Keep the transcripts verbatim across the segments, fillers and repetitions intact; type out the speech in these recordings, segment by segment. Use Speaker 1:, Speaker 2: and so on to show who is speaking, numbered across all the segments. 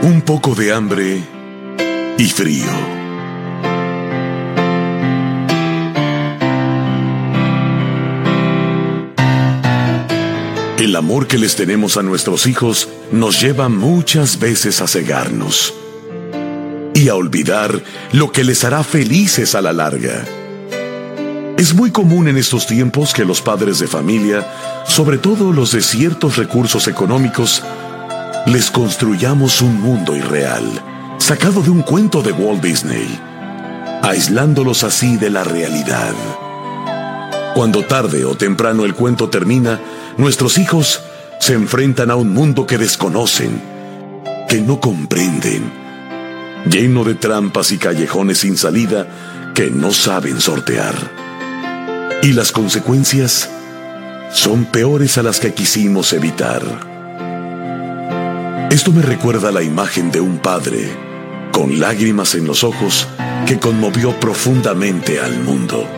Speaker 1: Un poco de hambre y frío. El amor que les tenemos a nuestros hijos nos lleva muchas veces a cegarnos y a olvidar lo que les hará felices a la larga. Es muy común en estos tiempos que los padres de familia, sobre todo los de ciertos recursos económicos, les construyamos un mundo irreal, sacado de un cuento de Walt Disney, aislándolos así de la realidad. Cuando tarde o temprano el cuento termina, nuestros hijos se enfrentan a un mundo que desconocen, que no comprenden, lleno de trampas y callejones sin salida que no saben sortear. Y las consecuencias son peores a las que quisimos evitar. Esto me recuerda la imagen de un padre, con lágrimas en los ojos, que conmovió profundamente al mundo.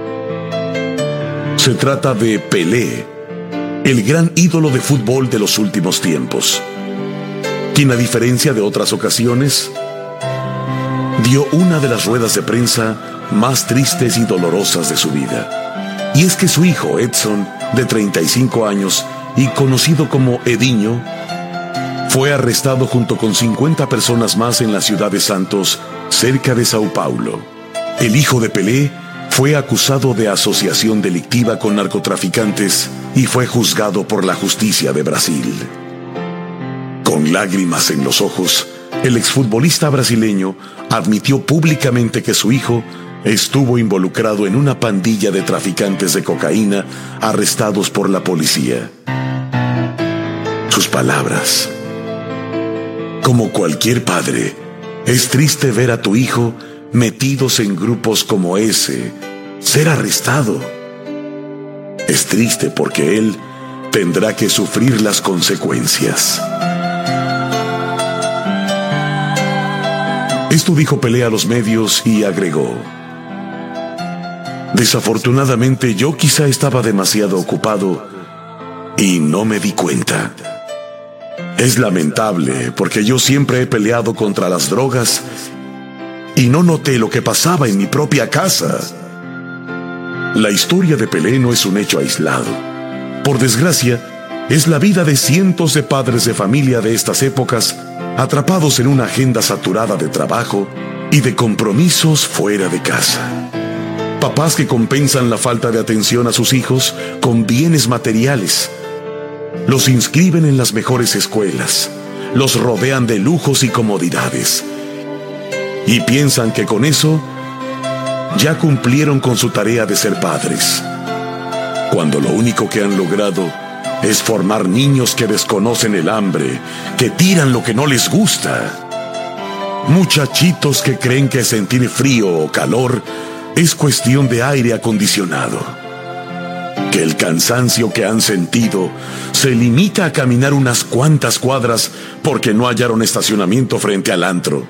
Speaker 1: Se trata de Pelé, el gran ídolo de fútbol de los últimos tiempos, quien, a diferencia de otras ocasiones, dio una de las ruedas de prensa más tristes y dolorosas de su vida. Y es que su hijo, Edson, de treinta y cinco años y conocido como Edinho, fue arrestado junto con cincuenta personas más en la ciudad de Santos, cerca de Sao Paulo. El hijo de Pelé fue acusado de asociación delictiva con narcotraficantes y fue juzgado por la justicia de Brasil. Con lágrimas en los ojos, el exfutbolista brasileño admitió públicamente que su hijo estuvo involucrado en una pandilla de traficantes de cocaína arrestados por la policía. Sus palabras: como cualquier padre, es triste ver a tu hijo metidos en grupos como ese, ser arrestado. Es triste porque él tendrá que sufrir las consecuencias. Esto dijo Pelé a los medios y agregó: desafortunadamente yo quizá estaba demasiado ocupado y no me di cuenta. Es lamentable porque yo siempre he peleado contra las drogas y no noté lo que pasaba en mi propia casa. La historia de Pelé no es un hecho aislado. Por desgracia, es la vida de cientos de padres de familia de estas épocas, atrapados en una agenda saturada de trabajo y de compromisos fuera de casa. Papás que compensan la falta de atención a sus hijos con bienes materiales. Los inscriben en las mejores escuelas, los rodean de lujos y comodidades, y piensan que con eso ya cumplieron con su tarea de ser padres, cuando lo único que han logrado es formar niños que desconocen el hambre, que tiran lo que no les gusta. Muchachitos que creen que sentir frío o calor es cuestión de aire acondicionado, que el cansancio que han sentido se limita a caminar unas cuantas cuadras porque no hallaron estacionamiento frente al antro.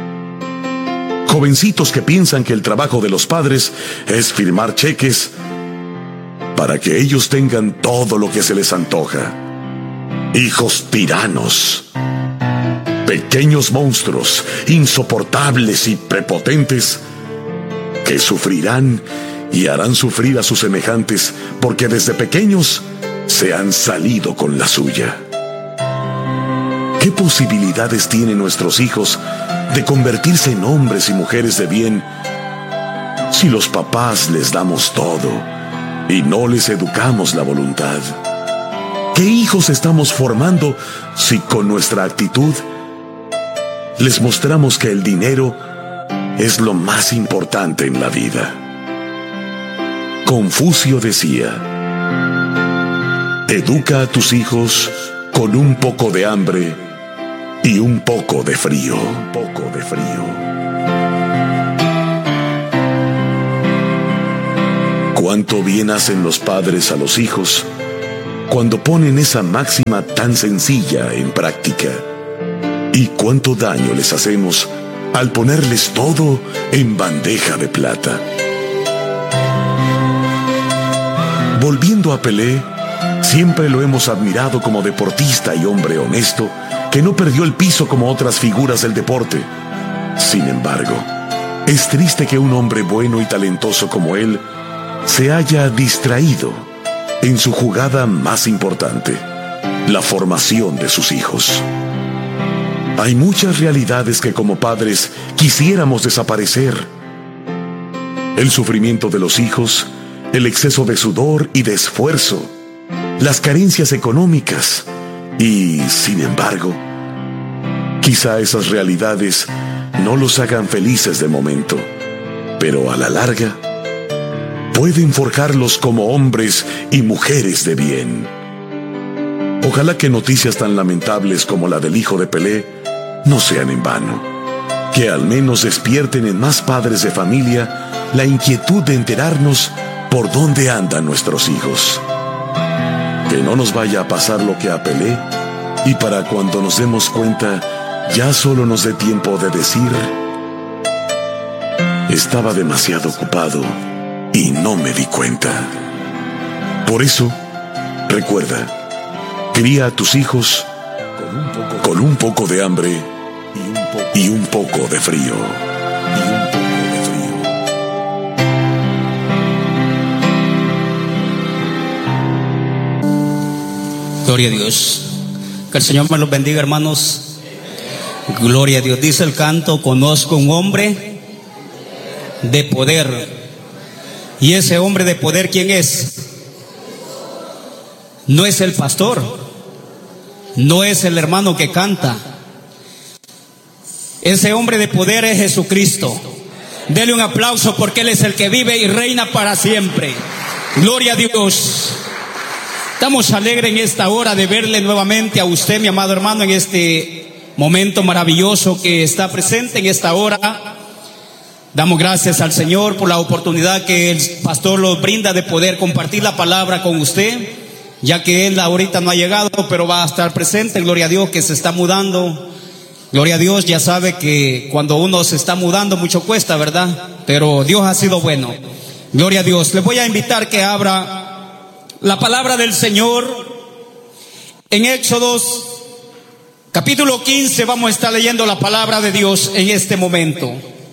Speaker 1: Jovencitos que piensan que el trabajo de los padres es firmar cheques para que ellos tengan todo lo que se les antoja. Hijos tiranos, pequeños monstruos, insoportables y prepotentes, que sufrirán y harán sufrir a sus semejantes porque desde pequeños se han salido con la suya. ¿Qué posibilidades tienen nuestros hijos de convertirse en hombres y mujeres de bien si los papás les damos todo y no les educamos la voluntad? ¿Qué hijos estamos formando si con nuestra actitud les mostramos que el dinero es lo más importante en la vida? Confucio decía: educa a tus hijos con un poco de hambre y un poco de frío. Un poco de frío. Cuánto bien hacen los padres a los hijos cuando ponen esa máxima tan sencilla en práctica. Y cuánto daño les hacemos al ponerles todo en bandeja de plata. Volviendo a Pelé, siempre lo hemos admirado como deportista y hombre honesto que no perdió el piso como otras figuras del deporte. Sin embargo, es triste que un hombre bueno y talentoso como él se haya distraído en su jugada más importante, la formación de sus hijos. Hay muchas realidades que como padres quisiéramos desaparecer. El sufrimiento de los hijos, el exceso de sudor y de esfuerzo, las carencias económicas y, sin embargo, quizá esas realidades no los hagan felices de momento, pero a la larga pueden forjarlos como hombres y mujeres de bien. Ojalá que noticias tan lamentables como la del hijo de Pelé no sean en vano, que al menos despierten en más padres de familia la inquietud de enterarnos por dónde andan nuestros hijos. Que no nos vaya a pasar lo que a Pelé, y para cuando nos demos cuenta ya solo nos dé tiempo de decir: estaba demasiado ocupado y no me di cuenta. Por eso, recuerda, cría a tus hijos con un poco, con un poco de hambre y un poco, y un poco de frío. Y un poco de frío.
Speaker 2: Gloria a Dios. Que el Señor me los bendiga, hermanos. Gloria a Dios. Dice el canto: conozco un hombre de poder. Y ese hombre de poder, ¿quién es? No es el pastor, no es el hermano que canta. Ese hombre de poder es Jesucristo. Dele un aplauso porque Él es el que vive y reina para siempre. Gloria a Dios. Estamos alegres en esta hora de verle nuevamente a usted, mi amado hermano, en este momento maravilloso que está presente en esta hora. Damos gracias al Señor por la oportunidad que el pastor nos brinda de poder compartir la palabra con usted, ya que él ahorita no ha llegado, pero va a estar presente. Gloria a Dios que se está mudando. Gloria a Dios, ya sabe que cuando uno se está mudando mucho cuesta, ¿verdad? Pero Dios ha sido bueno. Gloria a Dios. Les voy a invitar que abra la palabra del Señor en Éxodos capítulo quince. Vamos a estar leyendo la palabra de Dios en este momento.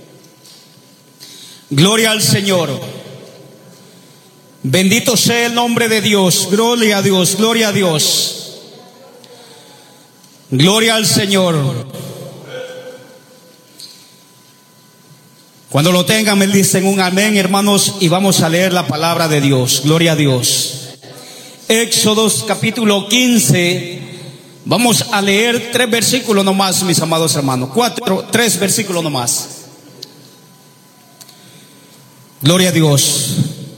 Speaker 2: Gloria al Señor. Bendito sea el nombre de Dios. Gloria a Dios, gloria a Dios. Gloria al Señor. Cuando lo tengan me dicen un amén, hermanos, y vamos a leer la palabra de Dios. Gloria a Dios. Éxodos capítulo quince. Vamos a leer tres versículos nomás, mis amados hermanos. Cuatro, tres versículos nomás. Gloria a Dios.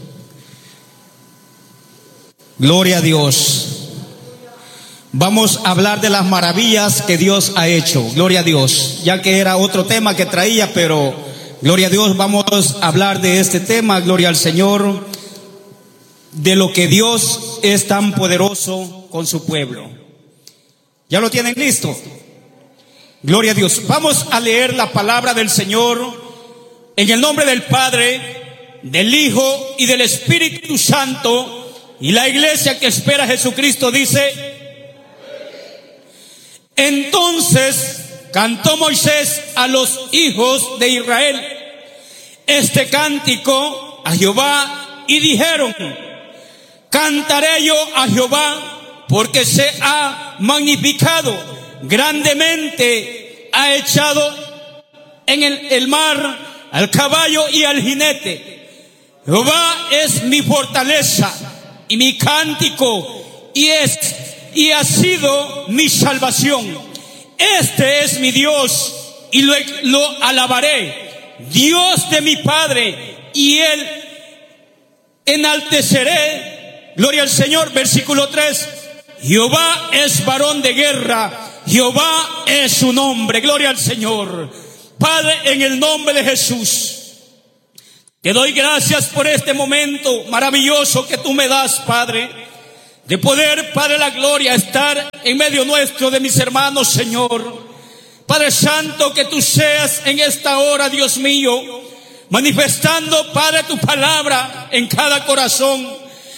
Speaker 2: Gloria a Dios. Vamos a hablar de las maravillas que Dios ha hecho. Gloria a Dios. Ya que era otro tema que traía, pero gloria a Dios, vamos a hablar de este tema. Gloria al Señor. De lo que Dios es tan poderoso con su pueblo. ¿Ya lo tienen listo? Gloria a Dios. Vamos a leer la palabra del Señor en el nombre del Padre, del Hijo y del Espíritu Santo. Y la iglesia que espera a Jesucristo dice: entonces cantó Moisés a los hijos de Israel este cántico a Jehová, y dijeron: cantaré yo a Jehová, porque se ha magnificado grandemente, ha echado en el, el mar al caballo y al jinete. Jehová es mi fortaleza y mi cántico, y es y ha sido mi salvación. Este es mi Dios, y lo, lo alabaré, Dios de mi Padre, y él enalteceré. Gloria al Señor. Versículo tres: Jehová es varón de guerra, Jehová es su nombre. Gloria al Señor. Padre, en el nombre de Jesús, te doy gracias por este momento maravilloso que tú me das, Padre, de poder, Padre, la gloria, estar en medio nuestro de mis hermanos, Señor. Padre Santo, que tú seas en esta hora, Dios mío, manifestando, Padre, tu palabra en cada corazón.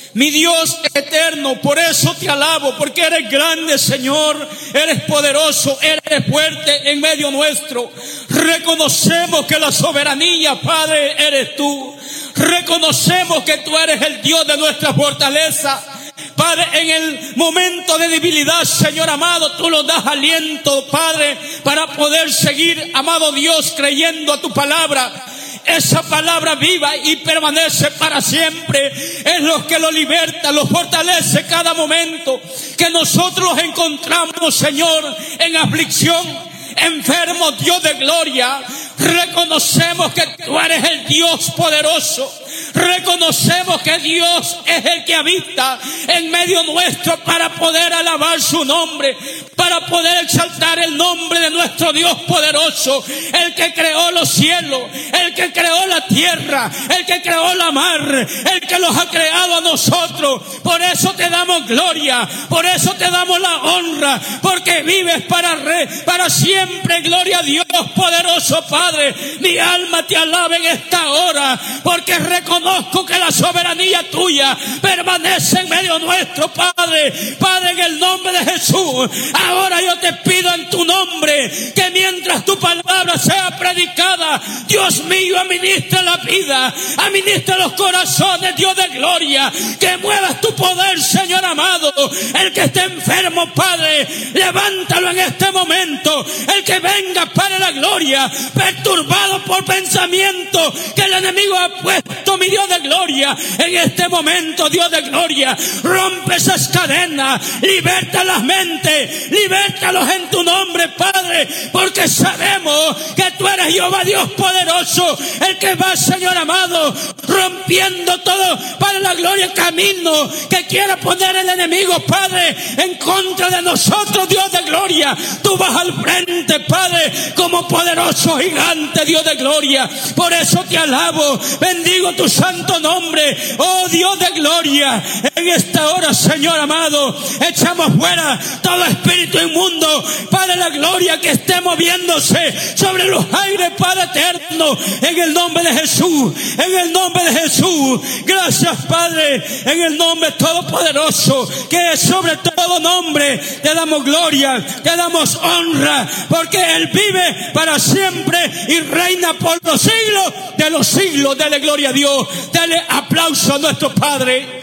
Speaker 2: Mi Dios eterno, por eso te alabo, porque eres grande, Señor, eres poderoso, eres fuerte en medio nuestro. Reconocemos que la soberanía, Padre, eres tú. Reconocemos que tú eres el Dios de nuestra fortaleza. Padre, en el momento de debilidad, Señor amado, tú nos das aliento, Padre, para poder seguir, amado Dios, creyendo a tu palabra. Esa palabra viva y permanece para siempre. Es lo que lo liberta, lo fortalece cada momento que nosotros encontramos, Señor, en aflicción, enfermos, Dios de gloria. Reconocemos que tú eres el Dios poderoso. Reconocemos que Dios es el que habita en medio nuestro para poder alabar su nombre, para poder exaltar el nombre de nuestro Dios poderoso, el que creó los cielos, el que creó la tierra, el que creó la mar, el que los ha creado a nosotros. Por eso te damos gloria, por eso te damos la honra, porque vives para, re, para siempre. Gloria a Dios poderoso, Padre. Mi alma te alaba en esta hora, porque reconozco que la soberanía tuya permanece en medio nuestro, Padre. Padre, en el nombre de Jesús, ahora yo te pido en tu nombre que mientras tu palabra sea predicada, Dios mío, administra la vida, administra los corazones, Dios de gloria, que muevas tu poder, Señor amado. El que esté enfermo, Padre, levántalo en este momento. El que venga para la gloria, perturbado por pensamientos que el enemigo ha puesto, mi Dios de gloria, en este momento, Dios de gloria, rompe esas cadenas, liberta las mentes, libértalos en tu nombre, Padre, porque sabemos que tú eres Jehová Dios poderoso, el que va, Señor amado, rompiendo todo para la gloria, camino que quiera poner el enemigo, Padre, en contra de nosotros, Dios de gloria. Tú vas al frente, Padre, como poderoso gigante, Dios de gloria. Por eso te alabo, bendigo tu santo nombre, oh Dios de gloria. En esta hora, Señor amado, echamos fuera todo espíritu inmundo, Padre de la gloria, que esté moviéndose sobre los aires, Padre eterno, en el nombre de Jesús, en el nombre de Jesús. Gracias, Padre, en el nombre todopoderoso, que es sobre todo nombre. Te damos gloria, te damos honra, porque Él vive para siempre y reina por los siglos de los siglos. Dale gloria a Dios, dale aplauso a nuestro Padre.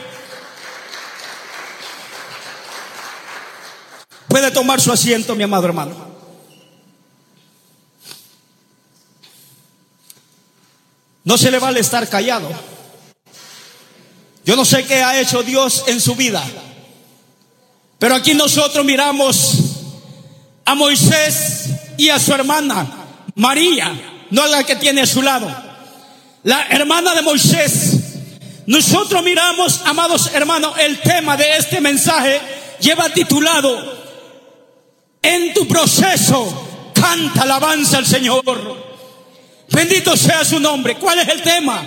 Speaker 2: Puede tomar su asiento, mi amado hermano. No se le vale estar callado. Yo no sé qué ha hecho Dios en su vida, pero aquí nosotros miramos a Moisés y a su hermana María, no la que tiene a su lado, la hermana de Moisés. Nosotros miramos, amados hermanos, el tema de este mensaje lleva titulado: en tu proceso canta alabanza al Señor. Bendito sea su nombre. ¿Cuál es el tema?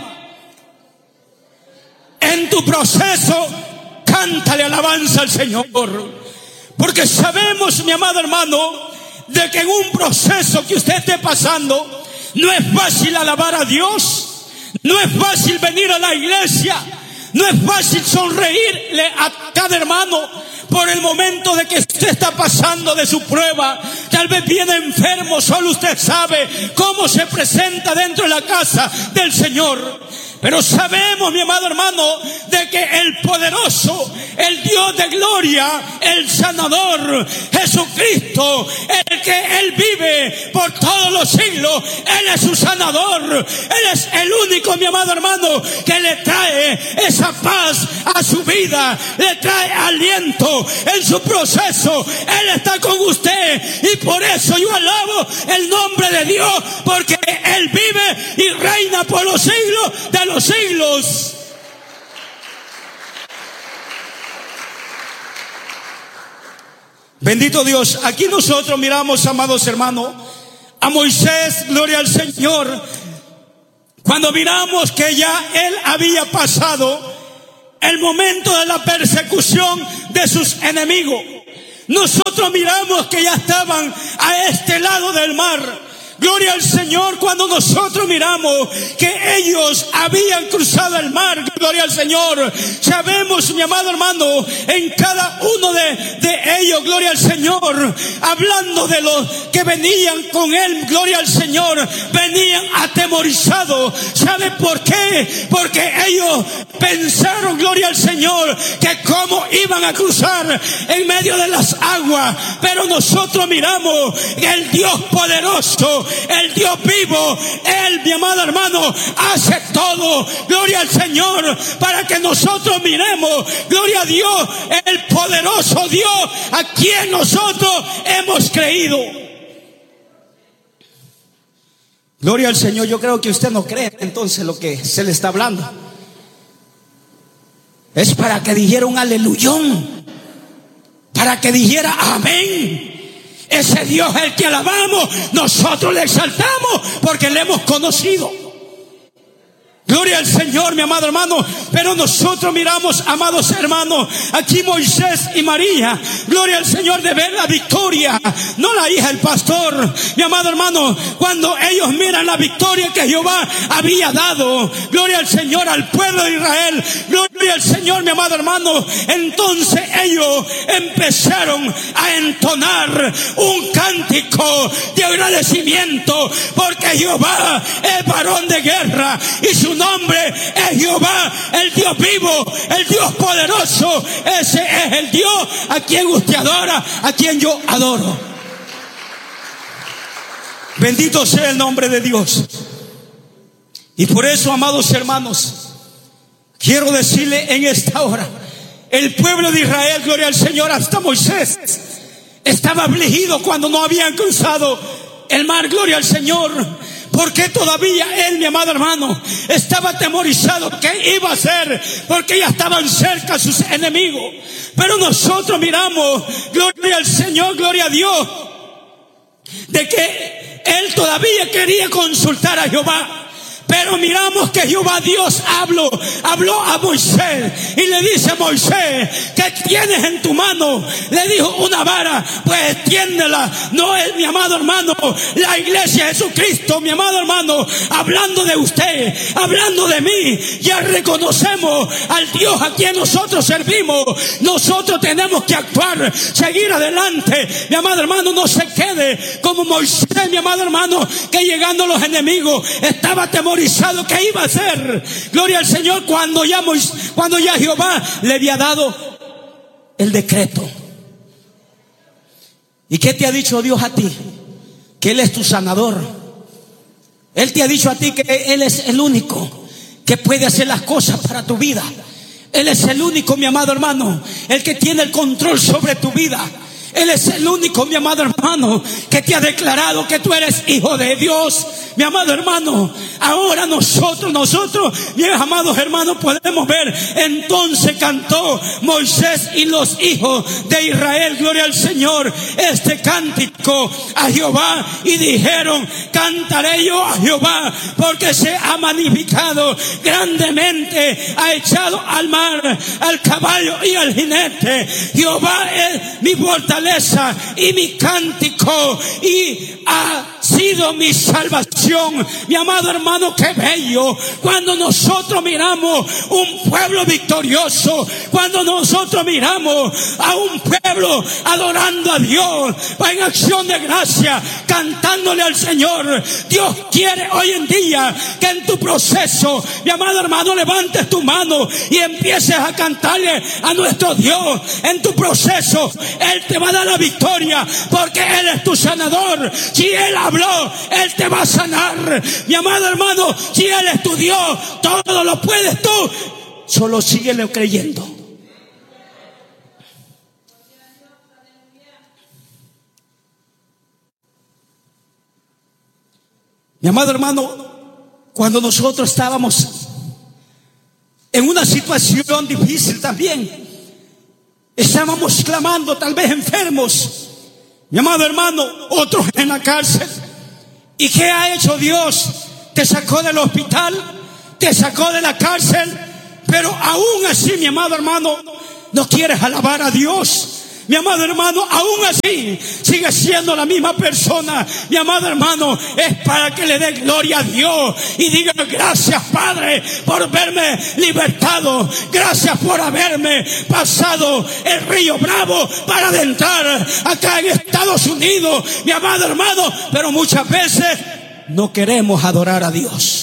Speaker 2: En tu proceso cántale alabanza al Señor. Porque sabemos, mi amado hermano, de que en un proceso que usted esté pasando, no es fácil alabar a Dios, no es fácil venir a la iglesia, no es fácil sonreírle a cada hermano por el momento de que usted está pasando de su prueba. Tal vez viene enfermo, solo usted sabe cómo se presenta dentro de la casa del Señor. Pero sabemos, mi amado hermano, de que el poderoso, el Dios de gloria, el sanador, Jesucristo, el que Él vive por todos los siglos, Él es su sanador. Él es el único, mi amado hermano, que le trae esa paz a su vida, le trae aliento en su proceso. Él está con usted, y por eso yo alabo el nombre de Dios, porque Él vive y reina por los siglos de los siglos. Bendito Dios. Aquí nosotros miramos, amados hermanos, a Moisés, gloria al Señor, cuando miramos que ya él había pasado el momento de la persecución de sus enemigos. Nosotros miramos que ya estaban a este lado del mar, Gloria al Señor, cuando nosotros miramos que ellos habían cruzado el mar, gloria al Señor. Sabemos, mi amado hermano, en cada uno de, de ellos, gloria al Señor, hablando de los que venían con él, gloria al Señor, venían atemorizados. ¿Sabe por qué? Porque ellos pensaron, gloria al Señor, que cómo iban a cruzar en medio de las aguas. Pero nosotros miramos que el Dios poderoso, el Dios vivo, Él, mi amado hermano, hace todo, gloria al Señor, para que nosotros miremos, gloria a Dios, el poderoso Dios a quien nosotros hemos creído. Gloria al Señor. Yo creo que usted no cree entonces lo que se le está hablando. Es para que dijera un aleluyón, para que dijera amén. Ese Dios es el que alabamos, nosotros le exaltamos porque le hemos conocido. Gloria al Señor, mi amado hermano. Pero nosotros miramos, amados hermanos, aquí Moisés y María, gloria al Señor, de ver la victoria, no la hija del pastor, mi amado hermano, cuando ellos miran la victoria que Jehová había dado, gloria al Señor, al pueblo de Israel, gloria al Señor, mi amado hermano, entonces ellos empezaron a entonar un cántico de agradecimiento, porque Jehová es varón de guerra y su nombre es Jehová, el Dios vivo, el Dios poderoso. Ese es el Dios a quien usted adora, a quien yo adoro. Bendito sea el nombre de Dios. Y por eso, amados hermanos, quiero decirle en esta hora, el pueblo de Israel, gloria al Señor, hasta Moisés estaba afligido cuando no habían cruzado el mar, gloria al Señor. Porque todavía él, mi amado hermano, estaba atemorizado. ¿Qué iba a hacer? Porque ya estaban cerca sus enemigos. Pero nosotros miramos, gloria al Señor, gloria a Dios, de que él todavía quería consultar a Jehová. Pero miramos que Jehová Dios habló, habló a Moisés y le dice: Moisés, ¿qué tienes en tu mano? Le dijo: una vara. Pues extiéndela. No es, mi amado hermano, la iglesia de Jesucristo, mi amado hermano, hablando de usted, hablando de mí. Ya reconocemos al Dios a quien nosotros servimos. Nosotros tenemos que actuar, seguir adelante. Mi amado hermano, no se quede como Moisés, mi amado hermano, que llegando los enemigos estaba atemorizado. ¿Qué iba a hacer? Gloria al Señor, cuando ya, Moisés, cuando ya Jehová le había dado el decreto. ¿Y qué te ha dicho Dios a ti? Que Él es tu sanador. Él te ha dicho a ti que Él es el único que puede hacer las cosas para tu vida. Él es el único, mi amado hermano, el que tiene el control sobre tu vida. Él es el único, mi amado hermano, que te ha declarado que tú eres hijo de Dios. Mi amado hermano, ahora nosotros, nosotros, mis amados hermanos, podemos ver. Entonces cantó Moisés y los hijos de Israel, gloria al Señor, este cántico a Jehová, y dijeron: cantaré yo a Jehová, porque se ha magnificado grandemente, ha echado al mar al caballo y al jinete. Jehová es mi fortaleza y mi cántico, y ha sido mi salvación. Mi amado hermano, qué bello cuando nosotros miramos un pueblo victorioso, cuando nosotros miramos a un pueblo adorando a Dios en acción de gracia, cantándole al Señor. Dios quiere hoy en día que en tu proceso, mi amado hermano, levantes tu mano y empieces a cantarle a nuestro Dios. En tu proceso Él te va a dar la victoria, porque Él es tu sanador. Si Él habló, Él te va a sanar. Mi amado hermano, si Él es tu Dios, todo lo puedes tú. Solo síguele creyendo. Mi amado hermano, cuando nosotros estábamos en una situación difícil también, estábamos clamando, tal vez enfermos, mi amado hermano, otros en la cárcel. ¿Y qué ha hecho Dios? Te sacó del hospital, te sacó de la cárcel, pero aún así, mi amado hermano, no quieres alabar a Dios. mi amado hermano, aún así sigue siendo la misma persona. Mi amado hermano, es para que le dé gloria a Dios y diga: gracias, Padre, por verme libertado. Gracias por haberme pasado el río Bravo para adentrar acá en Estados Unidos, mi amado hermano. Pero muchas veces no queremos adorar a Dios.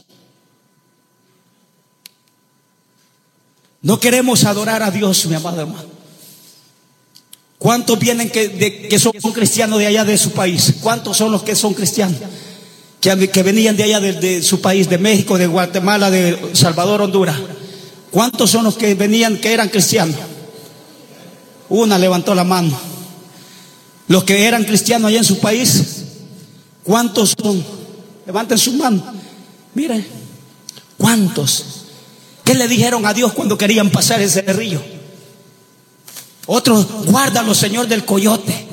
Speaker 2: No queremos adorar a Dios, mi amado hermano. ¿Cuántos vienen que, de, que son cristianos de allá de su país? ¿Cuántos son los que son cristianos? Que, que venían de allá de, de su país, de México, de Guatemala, de Salvador, Honduras. ¿Cuántos son los que venían que eran cristianos? Una levantó la mano. Los que eran cristianos allá en su país, ¿cuántos son? Levanten su mano. Miren, ¿cuántos? ¿Qué le dijeron a Dios cuando querían pasar ese río? Otros: guárdalo, Señor, del coyote.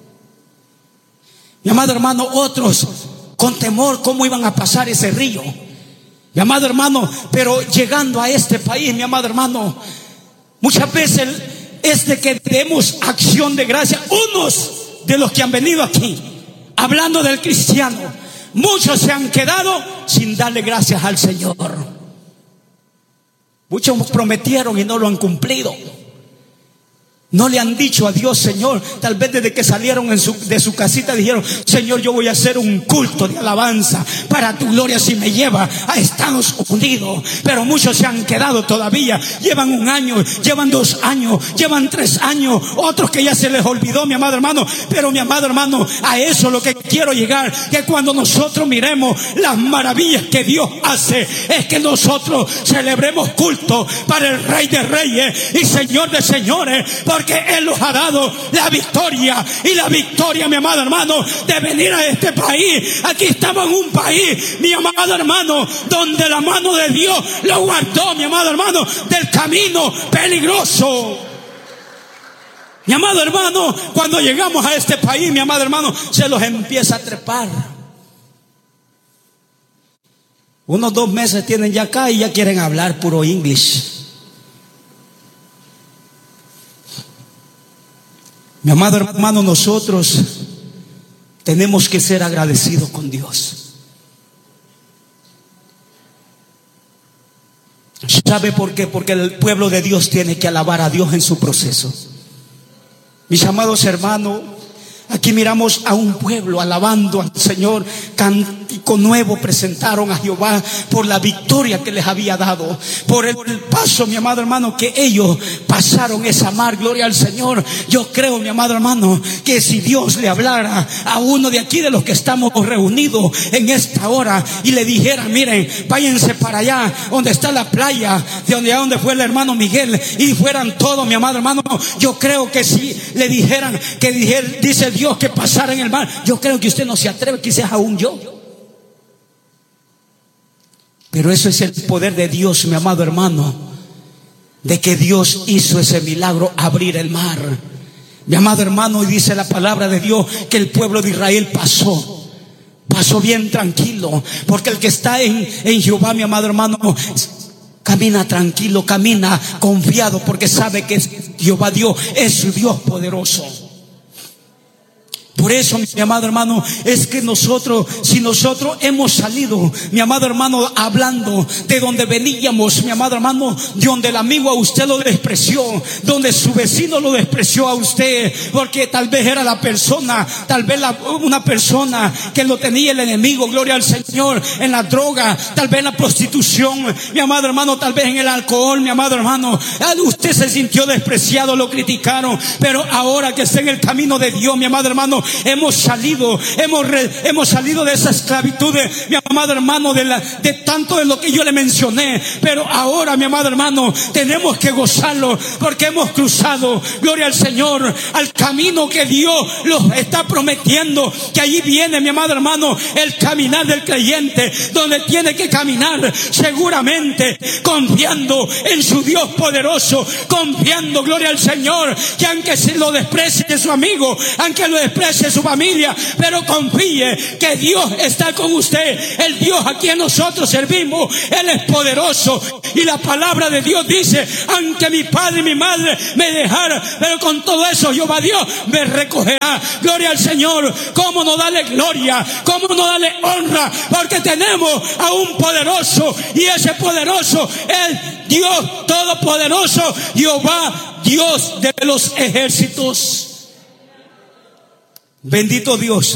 Speaker 2: Mi amado hermano, otros con temor cómo iban a pasar ese río. Mi amado hermano, pero llegando a este país, mi amado hermano, muchas veces es de que demos acción de gracia. Unos de los que han venido aquí, hablando del cristiano, muchos se han quedado sin darle gracias al Señor. Muchos prometieron y no lo han cumplido. No le han dicho a Dios: Señor, tal vez desde que salieron en su, de su casita dijeron: Señor, yo voy a hacer un culto de alabanza para tu gloria si me lleva a Estados Unidos. Pero muchos se han quedado todavía. Llevan un año, llevan dos años, llevan tres años. Otros que ya se les olvidó, mi amado hermano. Pero mi amado hermano, a eso lo que quiero llegar, que cuando nosotros miremos las maravillas que Dios hace, es que nosotros celebremos culto para el Rey de Reyes y Señor de Señores, porque Él nos ha dado la victoria. Y la victoria, mi amado hermano, de venir a este país. Aquí estamos en un país, mi amado hermano, donde la mano de Dios lo guardó, mi amado hermano, del camino peligroso. Mi amado hermano, cuando llegamos a este país, mi amado hermano, se los empieza a trepar. Unos dos meses tienen ya acá y ya quieren hablar puro inglés. Mi amado hermano, nosotros tenemos que ser agradecidos con Dios. ¿Sabe por qué? Porque el pueblo de Dios tiene que alabar a Dios en su proceso. Mis amados hermanos, aquí miramos a un pueblo alabando al Señor. Cántico nuevo presentaron a Jehová por la victoria que les había dado, por el paso, mi amado hermano, que ellos pasaron esa mar. Gloria al Señor. Yo creo, mi amado hermano, que si Dios le hablara a uno de aquí, de los que estamos reunidos en esta hora, y le dijera: miren, váyanse para allá donde está la playa, de donde, donde fue el hermano Miguel, y fueran todos, mi amado hermano, yo creo que si le dijeran que dijera, dice Dios, que pasara en el mar, yo creo que usted no se atreve, quizás aún yo. Pero eso es el poder de Dios, mi amado hermano, de que Dios hizo ese milagro, abrir el mar. Mi amado hermano, y dice la palabra de Dios que el pueblo de Israel pasó, pasó bien tranquilo, porque el que está en, en Jehová, mi amado hermano, camina tranquilo, camina confiado, porque sabe que Jehová Dios es su Dios poderoso. Por eso, mi amado hermano, es que nosotros, si nosotros hemos salido, mi amado hermano, hablando de donde veníamos, mi amado hermano, de donde el amigo a usted lo despreció, donde su vecino lo despreció a usted, porque tal vez era la persona, tal vez la, una persona que lo tenía el enemigo, gloria al Señor, en la droga, tal vez en la prostitución, mi amado hermano, tal vez en el alcohol, mi amado hermano, usted se sintió despreciado, lo criticaron, pero ahora que está en el camino de Dios, mi amado hermano, hemos salido, hemos, re, hemos salido de esa esclavitud, de, mi amado hermano, de, la, de tanto de lo que yo le mencioné. Pero ahora, mi amado hermano, tenemos que gozarlo, porque hemos cruzado, gloria al Señor, al camino que Dios los está prometiendo, que allí viene, mi amado hermano, el caminar del creyente, donde tiene que caminar seguramente confiando en su Dios poderoso, confiando, gloria al Señor, que aunque se lo desprecie su amigo, aunque lo desprecie arriesgue su familia, pero confíe que Dios está con usted. El Dios a quien nosotros servimos, Él es poderoso. Y la palabra de Dios dice: aunque mi padre y mi madre me dejaran, pero con todo eso Jehová Dios me recogerá. Gloria al Señor. ¿Cómo no darle gloria? ¿Cómo no darle honra? Porque tenemos a un poderoso, y ese poderoso es Dios Todopoderoso, Jehová, Dios de los ejércitos. Bendito Dios.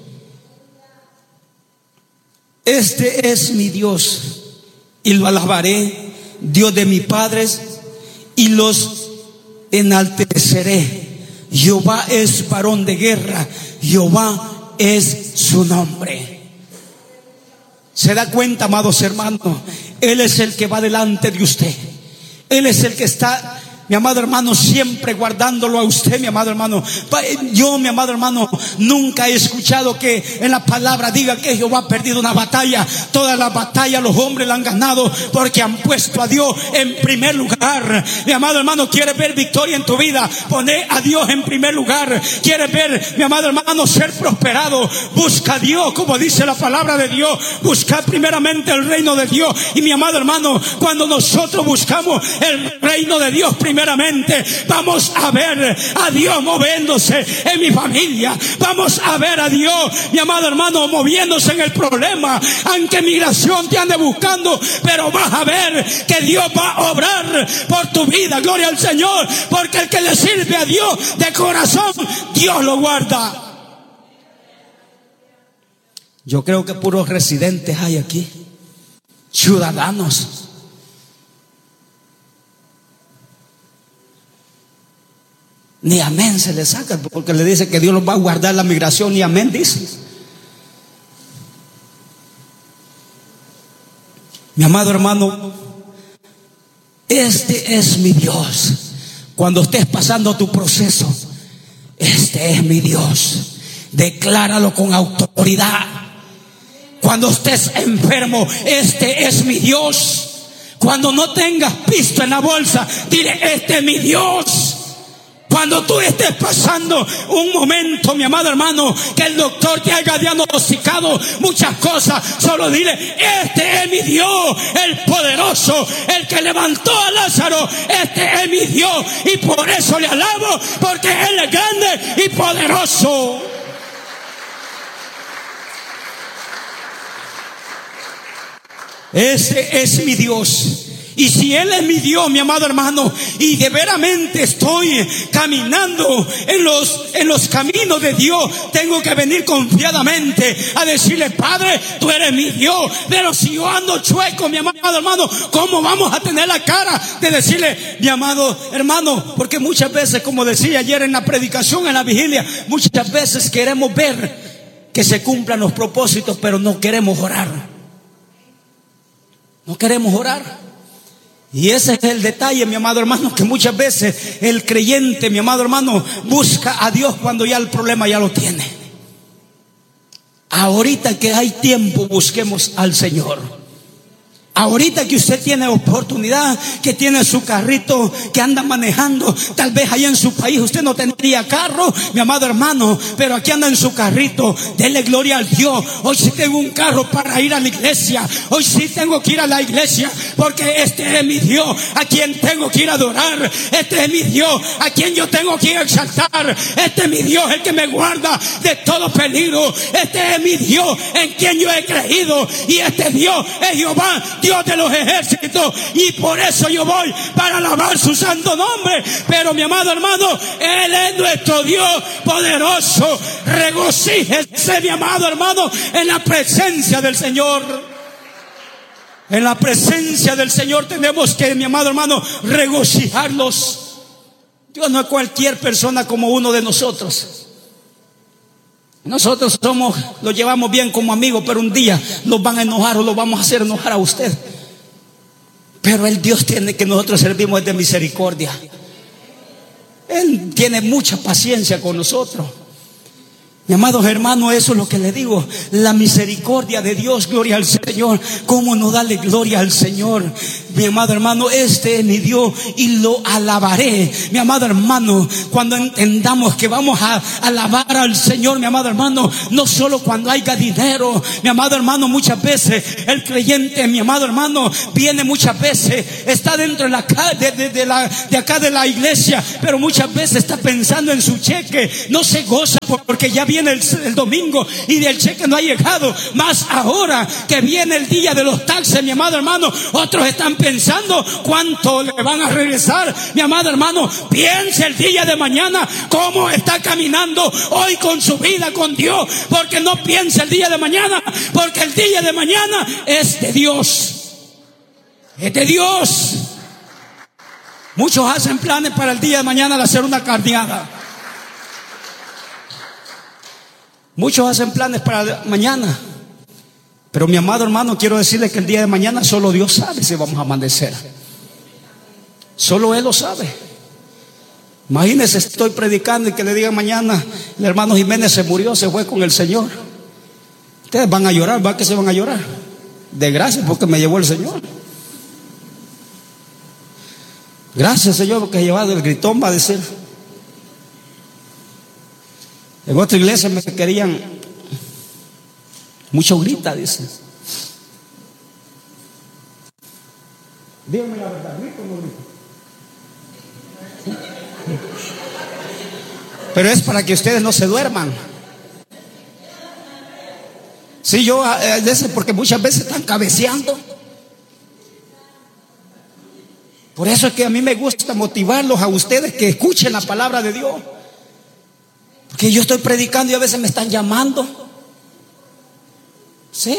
Speaker 2: Este es mi Dios, y lo alabaré, Dios de mis padres, y los enalteceré. Jehová es varón de guerra, Jehová es su nombre. ¿Se da cuenta, amados hermanos? Él es el que va delante de usted. Él es el que está, mi amado hermano, siempre guardándolo a usted, mi amado hermano. Yo, mi amado hermano, nunca he escuchado que en la palabra diga que Jehová ha perdido una batalla. Todas las batallas los hombres la han ganado porque han puesto a Dios en primer lugar. Mi amado hermano, ¿quieres ver victoria en tu vida? Poné a Dios en primer lugar. ¿Quieres ver, mi amado hermano, ser prosperado? Busca a Dios, como dice la palabra de Dios. Busca primeramente el reino de Dios. Y mi amado hermano, cuando nosotros buscamos el reino de Dios primero, primeramente, vamos a ver a Dios moviéndose en mi familia. Vamos a ver a Dios, mi amado hermano, moviéndose en el problema. Aunque migración te ande buscando, pero vas a ver que Dios va a obrar por tu vida. Gloria al Señor, porque el que le sirve a Dios de corazón, Dios lo guarda. Yo creo que puros residentes hay aquí, ciudadanos. Ni amén se le saca, porque le dice que Dios los va a guardar la migración. Ni amén dice. Mi amado hermano, este es mi Dios. Cuando estés pasando tu proceso, este es mi Dios. Decláralo con autoridad. Cuando estés enfermo, este es mi Dios. Cuando no tengas pisto en la bolsa, dile: este es mi Dios. Cuando tú estés pasando un momento, mi amado hermano, que el doctor te haya diagnosticado muchas cosas, solo dile: este es mi Dios, el poderoso, el que levantó a Lázaro. Este es mi Dios, y por eso le alabo, porque Él es grande y poderoso. Ese es mi Dios. Y si Él es mi Dios, mi amado hermano, y de veramente estoy caminando en los, en los caminos de Dios, tengo que venir confiadamente a decirle: Padre, tú eres mi Dios. Pero si yo ando chueco, mi amado hermano, ¿cómo vamos a tener la cara de decirle, mi amado hermano? Porque muchas veces, como decía ayer en la predicación, en la vigilia, muchas veces queremos ver que se cumplan los propósitos, pero no queremos orar. No queremos orar. Y ese es el detalle, mi amado hermano, que muchas veces el creyente, mi amado hermano, busca a Dios cuando ya el problema ya lo tiene. Ahorita que hay tiempo, busquemos al Señor. Ahorita que usted tiene oportunidad, que tiene su carrito, que anda manejando, tal vez allá en su país usted no tendría carro, mi amado hermano, pero aquí anda en su carrito. Dele gloria al Dios. Hoy sí tengo un carro para ir a la iglesia. Hoy sí tengo que ir a la iglesia, porque este es mi Dios a quien tengo que ir a adorar. Este es mi Dios a quien yo tengo que ir a exaltar. Este es mi Dios, el que me guarda de todo peligro. Este es mi Dios en quien yo he creído, y este Dios es Jehová, Dios de los ejércitos. Y por eso yo voy para alabar su santo nombre. Pero mi amado hermano, Él es nuestro Dios poderoso. Regocíjese, mi amado hermano, en la presencia del Señor. En la presencia del Señor tenemos que, mi amado hermano, regocijarnos. Dios no es cualquier persona como uno de nosotros. Nosotros somos, lo llevamos bien como amigos, pero un día nos van a enojar o lo vamos a hacer enojar a usted. Pero el Dios tiene que nosotros servimos es de misericordia. Él tiene mucha paciencia con nosotros. Mi amados hermanos, eso es lo que le digo. La misericordia de Dios, gloria al Señor. ¿Cómo no darle gloria al Señor? Mi amado hermano, este es mi Dios y lo alabaré. Mi amado hermano, cuando entendamos que vamos a alabar al Señor, mi amado hermano, no solo cuando haya dinero. Mi amado hermano, muchas veces el creyente, mi amado hermano, viene muchas veces, está dentro de la de, de, de, la, de acá de la iglesia, pero muchas veces está pensando en su cheque. No se goza porque ya viene el, el domingo y del cheque no ha llegado. Más ahora que viene el día de los taxes, mi amado hermano, otros están pensando cuánto le van a regresar. Mi amado hermano, piense el día de mañana cómo está caminando hoy con su vida con Dios, porque no piense el día de mañana, porque el día de mañana es de Dios, es de Dios. Muchos hacen planes para el día de mañana al hacer una carneada. Muchos hacen planes para mañana. Pero mi amado hermano, quiero decirle que el día de mañana solo Dios sabe si vamos a amanecer. Solo Él lo sabe. Imagínense, estoy predicando y que le digan mañana: el hermano Jiménez se murió, se fue con el Señor. Ustedes van a llorar, ¿va que se van a llorar? De gracias porque me llevó el Señor. Gracias, Señor, porque he llevado el gritón, va a decir. En otra iglesia me querían mucho grita, dice. Dígame la verdad, ¿grito o no grito? Pero es para que ustedes no se duerman. Sí, yo, porque muchas veces están cabeceando. Por eso es que a mí me gusta motivarlos a ustedes que escuchen la palabra de Dios. Porque yo estoy predicando y a veces me están llamando. Sí.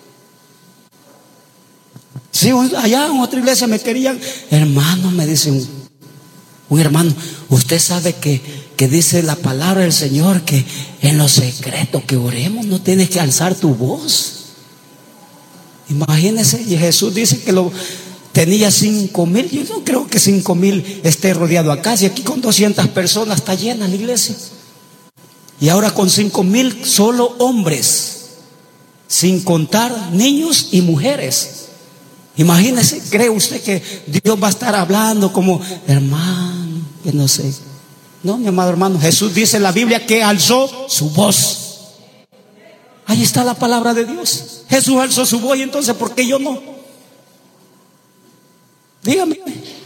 Speaker 2: Sí, allá en otra iglesia me querían. Hermano, me dicen, un hermano, usted sabe que, que dice la palabra del Señor que en lo secreto que oremos no tienes que alzar tu voz. Imagínese, y Jesús dice que lo tenía cinco mil. Yo no creo que cinco mil esté rodeado acá. Si aquí con doscientas personas está llena la iglesia. Y ahora con cinco mil solo hombres, sin contar niños y mujeres. Imagínese, ¿cree usted que Dios va a estar hablando como hermano, que no sé? No, mi amado hermano, Jesús dice en la Biblia que alzó su voz. Ahí está la palabra de Dios. Jesús alzó su voz, y entonces ¿por qué yo no? Dígame.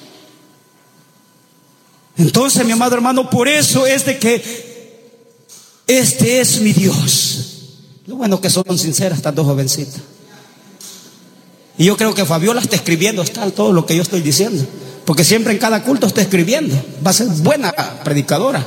Speaker 2: Entonces, mi amado hermano, por eso es de que este es mi Dios. Lo bueno que son sinceras estas dos jovencitas. Y yo creo que Fabiola está escribiendo, está todo lo que yo estoy diciendo, porque siempre en cada culto está escribiendo. Va a ser buena predicadora.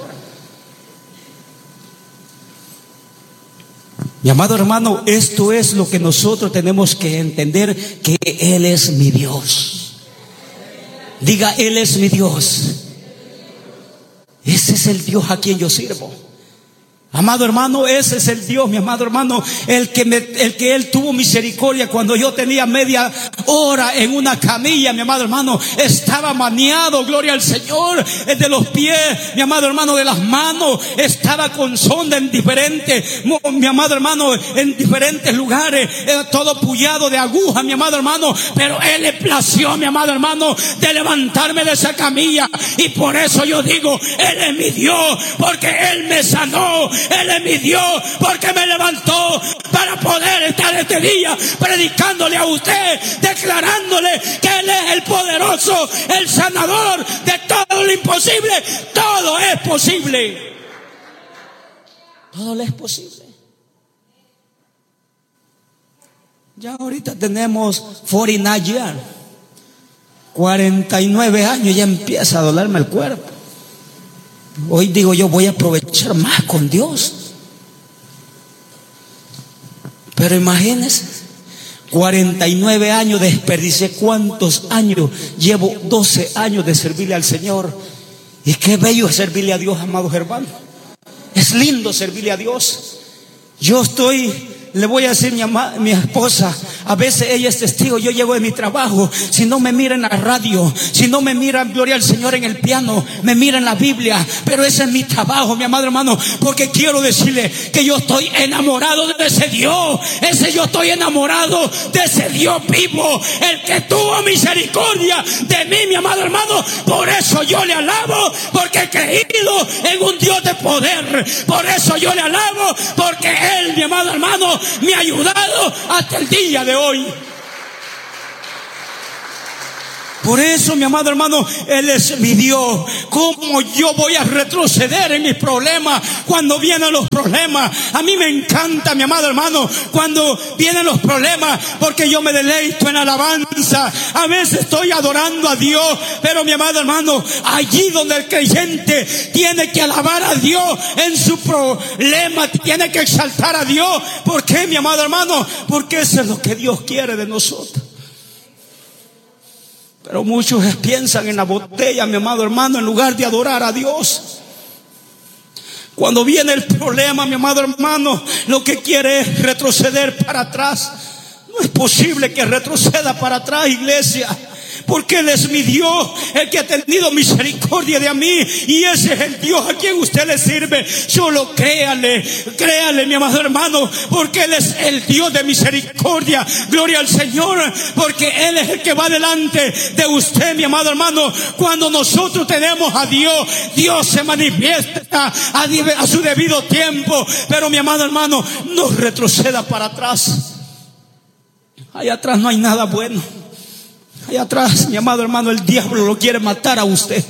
Speaker 2: Mi amado hermano, esto es lo que nosotros tenemos que entender, que Él es mi Dios. Diga, Él es mi Dios. Ese es el Dios a quien yo sirvo. Amado hermano, ese es el Dios, mi amado hermano, el que me, el que Él tuvo misericordia cuando yo tenía media hora en una camilla, mi amado hermano, estaba maniado, gloria al Señor, de los pies, mi amado hermano, de las manos, estaba con sonda en diferentes, mi amado hermano, en diferentes lugares, era todo pullado de aguja, mi amado hermano, pero Él le plació, mi amado hermano, de levantarme de esa camilla, y por eso yo digo, Él es mi Dios, porque Él me sanó. Él es mi Dios porque me levantó para poder estar este día predicándole a usted, declarándole que Él es el poderoso, el sanador de todo lo imposible. Todo es posible. Todo le es posible. Ya ahorita tenemos cuarenta y nueve years, cuarenta y nueve años, ya empieza a dolerme el cuerpo. Hoy digo yo, voy a aprovechar más con Dios. Pero imagínense, cuarenta y nueve años desperdicié. ¿Cuántos años? Llevo doce años de servirle al Señor. Y qué bello es servirle a Dios, amados hermanos. Es lindo servirle a Dios. Yo estoy, le voy a decir a mi, ama, mi esposa, A veces ella es testigo. Yo llego de mi trabajo, si no me mira en la radio, si no me mira, gloria al Señor, en el piano, me mira en la Biblia. Pero ese es mi trabajo, mi amado hermano, porque quiero decirle que yo estoy enamorado de ese Dios. Ese yo estoy enamorado de ese Dios vivo, el que tuvo misericordia de mí, mi amado hermano. Por eso yo le alabo, porque he creído en un Dios de poder. Por eso yo le alabo, porque Él, mi amado hermano, me ha ayudado hasta el día de hoy. Por eso, mi amado hermano, Él es mi Dios. ¿Cómo yo voy a retroceder en mis problemas cuando vienen los problemas? A mí me encanta, mi amado hermano, cuando vienen los problemas, porque yo me deleito en alabanza. A veces estoy adorando a Dios, pero mi amado hermano, allí donde el creyente tiene que alabar a Dios en su problema, tiene que exaltar a Dios. ¿Por qué, mi amado hermano? Porque eso es lo que Dios quiere de nosotros. Pero muchos piensan en la botella, mi amado hermano, en lugar de adorar a Dios. Cuando viene el problema, mi amado hermano, lo que quiere es retroceder para atrás. No es posible que retroceda para atrás, iglesia, porque Él es mi Dios, el que ha tenido misericordia de mí, y ese es el Dios a quien usted le sirve. Solo créale, créale, mi amado hermano, porque Él es el Dios de misericordia. Gloria al Señor, porque Él es el que va delante de usted, mi amado hermano. Cuando nosotros tenemos a Dios, Dios se manifiesta a, a su debido tiempo. Pero, mi amado hermano, no retroceda para atrás. Allá atrás no hay nada bueno. Allá atrás, mi amado hermano, el diablo lo quiere matar a usted.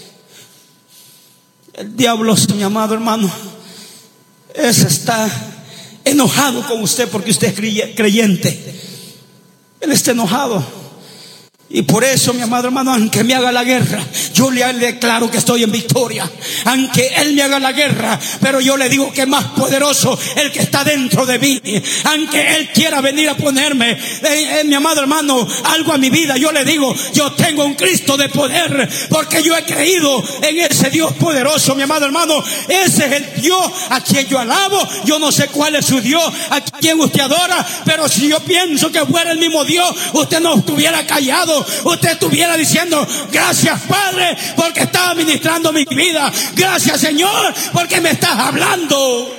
Speaker 2: El diablo, mi amado hermano, ese está enojado con usted porque usted es creyente. Él está enojado. Y por eso, mi amado hermano, aunque me haga la guerra, yo le declaro que estoy en victoria. Aunque Él me haga la guerra, pero yo le digo que es más poderoso el que está dentro de mí. Aunque Él quiera venir a ponerme, eh, eh, mi amado hermano, algo a mi vida, yo le digo, yo tengo un Cristo de poder, porque yo he creído en ese Dios poderoso, mi amado hermano. Ese es el Dios a quien yo alabo. Yo no sé cuál es su Dios, a quien usted adora, pero si yo pienso que fuera el mismo Dios, usted no estuviera callado. Usted estuviera diciendo: gracias, Padre, porque estás ministrando mi vida. Gracias, Señor, porque me estás hablando.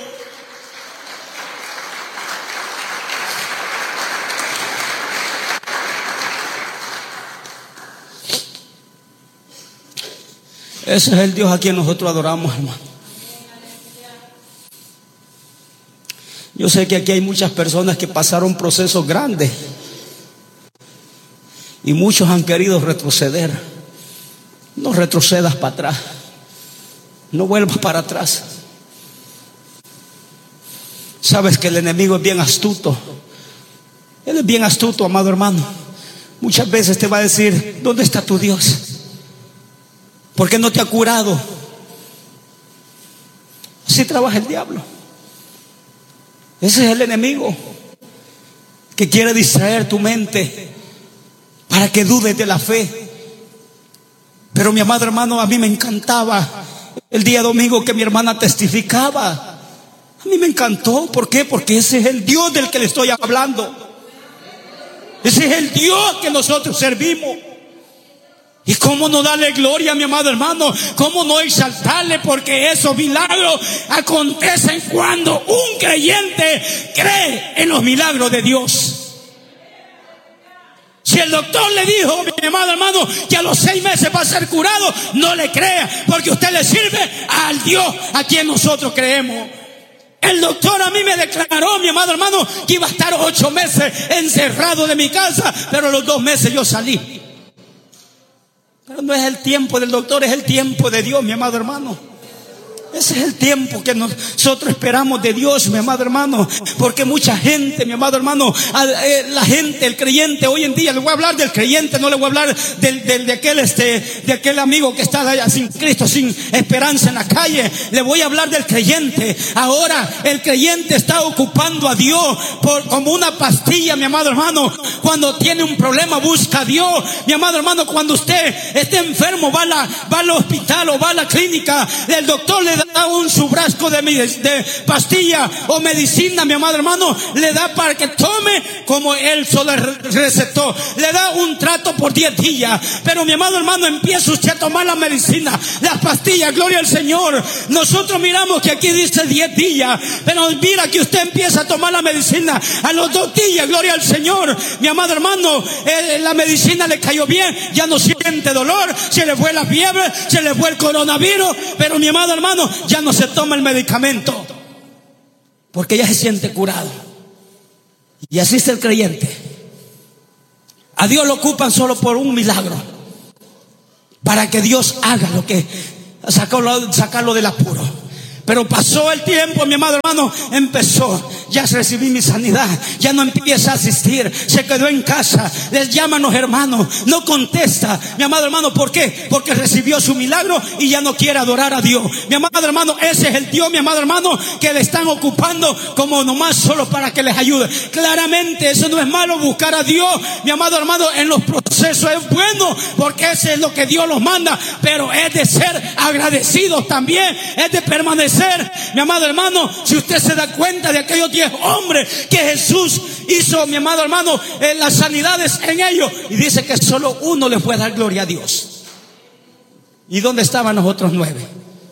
Speaker 2: Ese es el Dios a quien nosotros adoramos, hermano. Yo sé que aquí hay muchas personas que pasaron procesos grandes y muchos han querido retroceder. No retrocedas para atrás. No vuelvas para atrás. Sabes que el enemigo es bien astuto. Él es bien astuto, amado hermano. Muchas veces te va a decir: ¿dónde está tu Dios? ¿Por qué no te ha curado? Así trabaja el diablo. Ese es el enemigo que quiere distraer tu mente para que dudes de la fe. Pero, mi amado hermano, a mí me encantaba el día domingo que mi hermana testificaba. A mí me encantó. ¿Por qué? Porque ese es el Dios del que le estoy hablando. Ese es el Dios que nosotros servimos. ¿Y cómo no darle gloria, mi amado hermano? ¿Cómo no exaltarle? Porque esos milagros acontecen cuando un creyente cree en los milagros de Dios. Si el doctor le dijo, mi amado hermano, que a los seis meses va a ser curado, no le crea, porque usted le sirve al Dios a quien nosotros creemos. El doctor a mí me declaró, mi amado hermano, que iba a estar ocho meses encerrado de mi casa, pero a los dos meses yo salí. Pero no es el tiempo del doctor, es el tiempo de Dios, mi amado hermano. Ese es el tiempo que nosotros esperamos de Dios, mi amado hermano. Porque mucha gente, mi amado hermano, la gente, el creyente hoy en día, le voy a hablar del creyente, no le voy a hablar del, del, de aquel este, de aquel amigo que está allá sin Cristo, sin esperanza en la calle. Le voy a hablar del creyente. Ahora el creyente está ocupando a Dios por, como una pastilla, mi amado hermano. Cuando tiene un problema busca a Dios, mi amado hermano. Cuando usted esté enfermo va, a la, va al hospital o va a la clínica, el doctor le da le da un su frasco de, de pastilla o medicina, mi amado hermano, le da para que tome como él solo recetó. Le da un trato por diez días. Pero mi amado hermano, empieza usted a tomar la medicina, las pastillas, gloria al Señor. Nosotros miramos que aquí dice diez días, pero mira que usted empieza a tomar la medicina a los dos días, gloria al Señor. Mi amado hermano, eh, la medicina le cayó bien, ya no siente dolor, se le fue la fiebre, se le fue el coronavirus, pero mi amado hermano, ya no se toma el medicamento porque ya se siente curado. Y así está el creyente. A Dios lo ocupan solo por un milagro, para que Dios haga lo que sacarlo, sacarlo del apuro. Pero pasó el tiempo, mi amado hermano, empezó, ya recibí mi sanidad, ya no empieza a asistir, se quedó en casa, les llaman los hermanos, no contesta, mi amado hermano, ¿por qué? Porque recibió su milagro y ya no quiere adorar a Dios. Mi amado hermano, ese es el Dios, mi amado hermano, que le están ocupando como nomás solo para que les ayude. Claramente eso no es malo, buscar a Dios, mi amado hermano, en los procesos es bueno, porque ese es lo que Dios los manda, pero es de ser agradecidos también, es de permanecer. Mi amado hermano, si usted se da cuenta de aquellos diez hombres que Jesús hizo, mi amado hermano, en las sanidades en ellos, y dice que solo uno le puede dar gloria a Dios. ¿Y dónde estaban los otros nueve?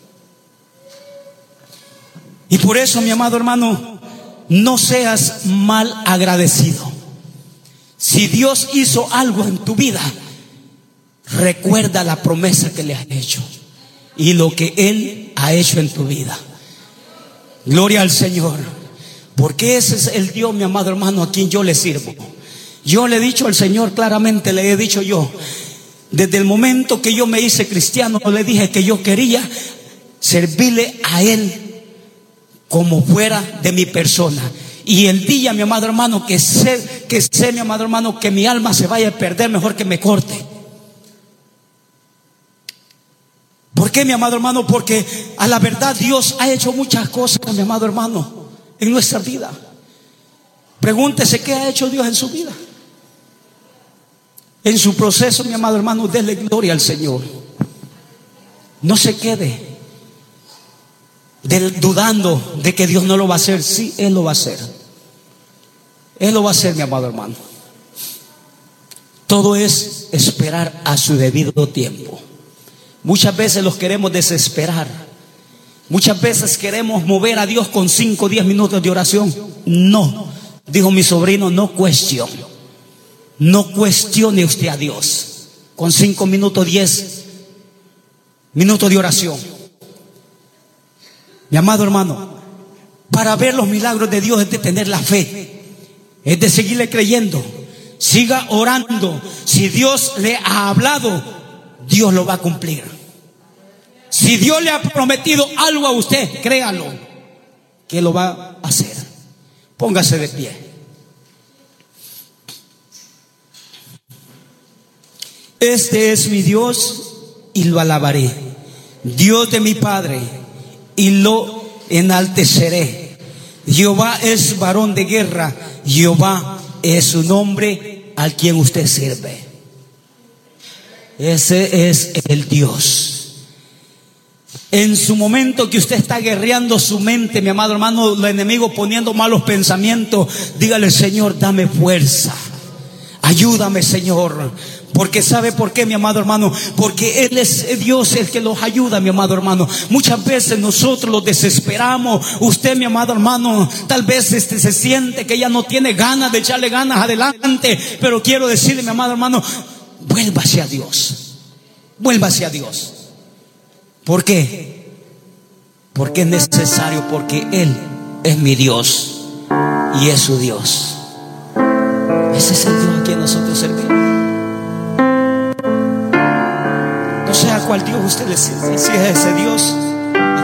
Speaker 2: Y por eso, mi amado hermano, no seas mal agradecido. Si Dios hizo algo en tu vida, recuerda la promesa que le has hecho y lo que Él ha hecho en tu vida. Gloria al Señor, porque ese es el Dios, mi amado hermano, a quien yo le sirvo. Yo le he dicho al Señor claramente, le he dicho yo, desde el momento que yo me hice cristiano, le dije que yo quería servirle a Él como fuera de mi persona. Y el día, mi amado hermano, que sé, que sé, mi amado hermano, que mi alma se vaya a perder, mejor que me corte. ¿Por qué, mi amado hermano? Porque a la verdad Dios ha hecho muchas cosas, mi amado hermano, en nuestra vida. Pregúntese qué ha hecho Dios en su vida. En su proceso, mi amado hermano, déle gloria al Señor. No se quede del, dudando de que Dios no lo va a hacer. Sí, Él lo va a hacer. Él lo va a hacer, mi amado hermano. Todo es esperar a su debido tiempo. Muchas veces los queremos desesperar. Muchas veces queremos mover a Dios con cinco o diez minutos de oración. No, dijo mi sobrino, no cuestione. No cuestione usted a Dios con cinco minutos, diez minutos de oración. Mi amado hermano, para ver los milagros de Dios es de tener la fe, es de seguirle creyendo. Siga orando. Si Dios le ha hablado, Dios lo va a cumplir. Si Dios le ha prometido algo a usted, créalo, que lo va a hacer. Póngase de pie. Este es mi Dios y lo alabaré, Dios de mi Padre, y lo enalteceré. Jehová es varón de guerra, Jehová es su nombre al quien usted sirve. Ese es el Dios. En su momento que usted está guerreando su mente, mi amado hermano, el enemigo poniendo malos pensamientos, dígale: Señor, dame fuerza, ayúdame, Señor. Porque ¿sabe por qué, mi amado hermano? Porque Él es Dios el que los ayuda, mi amado hermano. Muchas veces nosotros los desesperamos. Usted, mi amado hermano, tal vez este, se siente que ya no tiene ganas de echarle ganas adelante. Pero quiero decirle, mi amado hermano, vuélvase a Dios. Vuélvase a Dios. ¿Por qué? Porque es necesario, porque Él es mi Dios y es su Dios. Ese es el Dios a quien nosotros servimos. No sé a cuál Dios usted le sirve. Si es ese Dios,